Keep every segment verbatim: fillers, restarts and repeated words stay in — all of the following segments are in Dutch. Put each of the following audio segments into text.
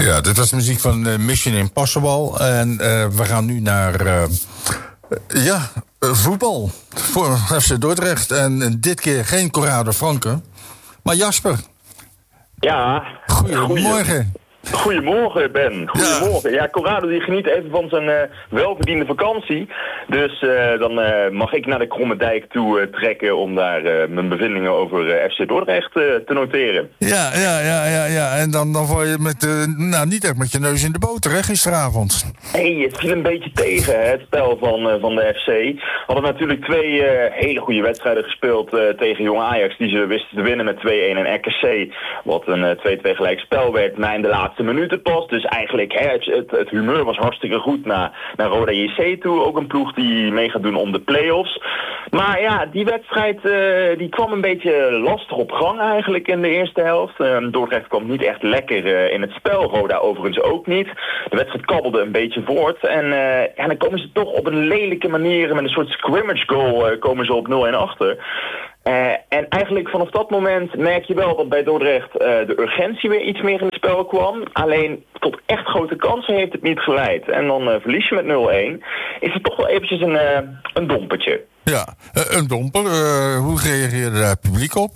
Ja, dit was de muziek van uh, Mission Impossible. En uh, we gaan nu naar uh, ja, uh, voetbal voor F C Dordrecht. En uh, dit keer geen Corrado Franke, maar Jasper. Ja. Goedemorgen. Goedemorgen, Ben. Goedemorgen. Ja, ja Corrado die geniet even van zijn uh, welverdiende vakantie. Dus uh, dan uh, mag ik naar de Kromme Dijk toe uh, trekken om daar uh, mijn bevindingen over uh, F C Dordrecht uh, te noteren. Ja, ja, ja, ja, ja. En dan, dan val je met, uh, nou, niet echt met je neus in de boter, hè, gisteravond. Hé, hey, het viel een beetje tegen, hè, het spel van, uh, van de F C. We hadden natuurlijk twee uh, hele goede wedstrijden gespeeld uh, tegen Jong Ajax, die ze wisten te winnen met twee-een en R K C, wat een uh, twee-twee gelijk spel werd, na in de laatste minuten pas. Dus eigenlijk, hè, het, het, het humeur was hartstikke goed naar, naar Roda J C toe. Ook een ploeg die mee gaat doen om de play-offs. Maar ja, die wedstrijd uh, die kwam een beetje lastig op gang eigenlijk in de eerste helft. Uh, Dordrecht kwam niet echt lekker uh, in het spel. Roda overigens ook niet. De wedstrijd kabbelde een beetje voort. En uh, ja, dan komen ze toch op een lelijke manier met een soort scrimmage goal uh, komen ze op nul-een achter. Uh, en eigenlijk vanaf dat moment merk je wel dat bij Dordrecht uh, de urgentie weer iets meer in het spel kwam. Alleen tot echt grote kansen heeft het niet geleid. En dan uh, verlies je met nul-een. Is het toch wel eventjes een, uh, een dompertje. Ja, uh, een domper. Uh, hoe reageerde daar het publiek op?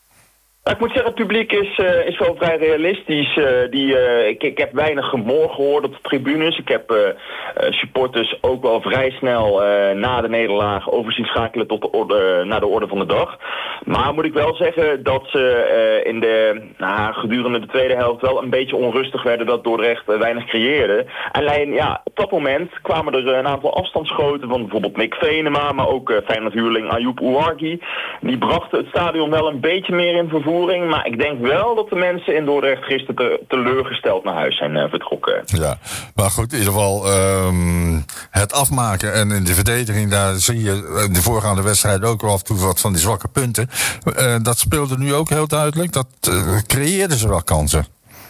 Ik moet zeggen, het publiek is, uh, is wel vrij realistisch. Uh, die, uh, ik, ik heb weinig gemor gehoord op de tribunes. Ik heb uh, uh, supporters ook wel vrij snel uh, na de nederlaag over zien schakelen tot de orde, naar de orde van de dag. Maar moet ik wel zeggen dat ze uh, in de, nou, gedurende de tweede helft wel een beetje onrustig werden, dat Dordrecht uh, weinig creëerde. Alleen ja, op dat moment kwamen er uh, een aantal afstandsschoten van bijvoorbeeld Nick Venema, maar ook uh, Feyenoord-huurling Ayoub Ouarghi. Die brachten het stadion wel een beetje meer in vervoer. Maar ik denk wel dat de mensen in Dordrecht gisteren te, teleurgesteld naar huis zijn uh, vertrokken. Ja, maar goed, in ieder geval um, het afmaken en in de verdediging, daar zie je in de voorgaande wedstrijd ook wel af en toe wat van die zwakke punten. Uh, dat speelde nu ook heel duidelijk. Dat uh, creëerden ze wel kansen.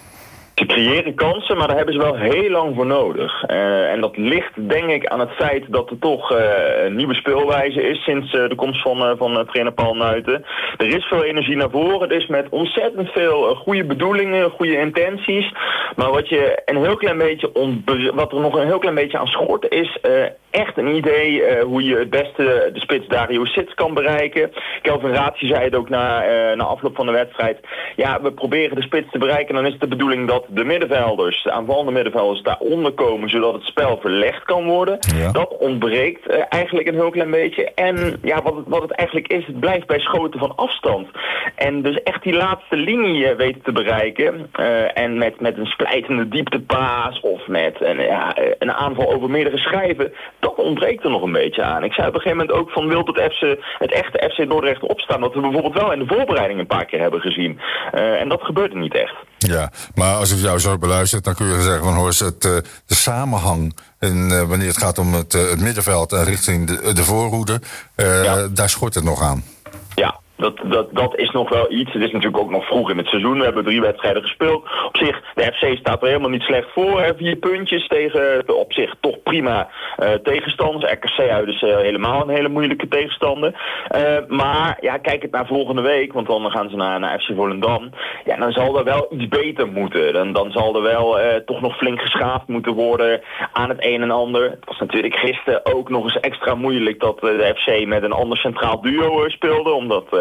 Ze creëren kansen, maar daar hebben ze wel heel lang voor nodig. Uh, en dat ligt denk ik aan het feit dat er toch uh, een nieuwe speelwijze is sinds uh, de komst van, uh, van uh, trainer Paul Nuijten. Er is veel energie naar voren, er is met ontzettend veel uh, goede bedoelingen, goede intenties. Maar wat, je een heel klein beetje ontbre- wat er nog een heel klein beetje aan schort is uh, echt een idee uh, hoe je het beste de spits Dario Sits kan bereiken. Kelvin Raatje zei het ook na, uh, na afloop van de wedstrijd. Ja, we proberen de spits te bereiken, dan is het de bedoeling dat de middenvelders, de aanvallende middenvelders, daaronder komen, zodat het spel verlegd kan worden. Ja. Dat ontbreekt uh, eigenlijk een heel klein beetje. En ja, wat het, wat het eigenlijk is, het blijft bij schoten van afstand. En dus echt die laatste linie uh, weten te bereiken. Uh, en met, met een splijtende dieptepaas of met een, ja, een aanval over meerdere schijven, dat ontbreekt er nog een beetje aan. Ik zei op een gegeven moment ook van, wilt het, F C, het echte F C Dordrecht opstaan, dat we bijvoorbeeld wel in de voorbereiding een paar keer hebben gezien. Uh, en dat gebeurt er niet echt. Ja, maar als ik jou zo beluister, dan kun je zeggen van, hoor, het, uh, de samenhang en uh, wanneer het gaat om het, uh, het middenveld en richting de, de voorhoede, uh, ja. daar schort het nog aan. Ja. Dat, dat, dat is nog wel iets. Het is natuurlijk ook nog vroeg in het seizoen. We hebben drie wedstrijden gespeeld. Op zich, de F C staat er helemaal niet slecht voor. Hè. Vier puntjes tegen op zich toch prima uh, tegenstanders. R K C uit is uh, helemaal een hele moeilijke tegenstander. Uh, maar ja, kijk het naar volgende week. Want dan gaan ze naar, naar F C Volendam. Ja, dan zal er wel iets beter moeten. Dan, dan zal er wel uh, toch nog flink geschaafd moeten worden aan het een en ander. Het was natuurlijk gisteren ook nog eens extra moeilijk dat uh, de F C met een ander centraal duo uh, speelde. Omdat uh,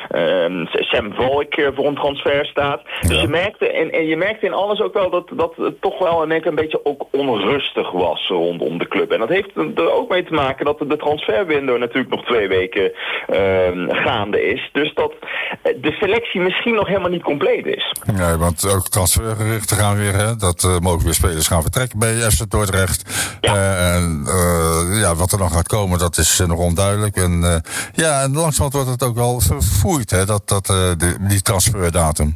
Uh, Sam Valk uh, voor een transfer staat. Ja. Dus je merkte, en, en je merkte in alles ook wel dat, dat het toch wel een, een beetje ook onrustig was rondom de club. En dat heeft er ook mee te maken dat de transferwindow natuurlijk nog twee weken uh, gaande is. Dus dat de selectie misschien nog helemaal niet compleet is. Nee, want ook transfergerichten gaan weer, hè, dat uh, mogen weer spelers gaan vertrekken bij F C Dordrecht. Ja. Uh, en uh, ja, wat er dan gaat komen, dat is uh, nog onduidelijk. En uh, ja, en langzamerhand wordt het ook wel verfoeid, hè, dat, dat, uh, de, die transferdatum.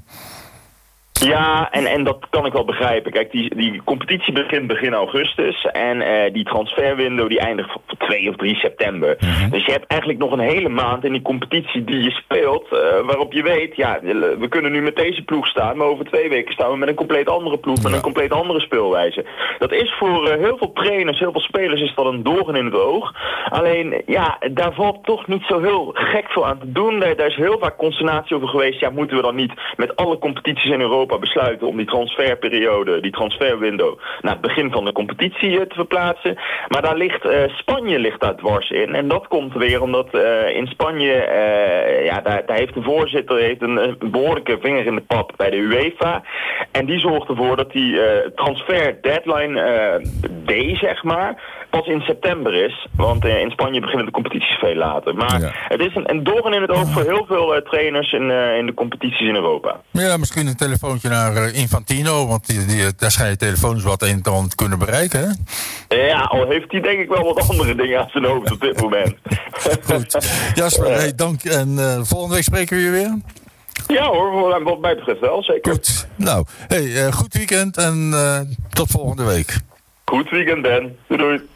Ja, en, en dat kan ik wel begrijpen. Kijk, die, die competitie begint begin augustus en uh, die transferwindow die eindigt op twee of drie september. Mm-hmm. Dus je hebt eigenlijk nog een hele maand in die competitie die je speelt, uh, waarop je weet, ja, we kunnen nu met deze ploeg staan, maar over twee weken staan we met een compleet andere ploeg, met ja. een compleet andere speelwijze. Dat is voor uh, heel veel trainers, heel veel spelers is dat een doorn in het oog. Alleen, ja, daar valt toch niet zo heel gek veel aan te doen. Daar, daar is heel vaak consternatie over geweest. Ja, moeten we dan niet met alle competities in Europa Europa besluiten om die transferperiode, die transferwindow, naar het begin van de competitie uh, te verplaatsen. Maar daar ligt uh, Spanje ligt daar dwars in. En dat komt weer omdat uh, in Spanje, uh, ja, daar, daar heeft de voorzitter heeft een, een behoorlijke vinger in de pap bij de UEFA. En die zorgt ervoor dat die uh, transfer deadline uh, day, zeg maar, pas in september is. Want uh, in Spanje beginnen de competities veel later. Maar ja. het is een, een doorn in het oog voor heel veel uh, trainers in, uh, in de competities in Europa. Ja, misschien een telefoontje naar uh, Infantino, want die, die, daar schijn je telefonisch wat een en ander te kunnen bereiken, hè? Ja, al heeft hij denk ik wel wat andere dingen aan zijn hoofd op dit moment. Goed. Jasper, uh, hey, dank. En uh, volgende week spreken we je weer? Ja hoor, wat mij betreft wel, zeker. Goed. Nou, hey, uh, goed weekend en uh, tot volgende week. Goed weekend, Ben. Doei doei.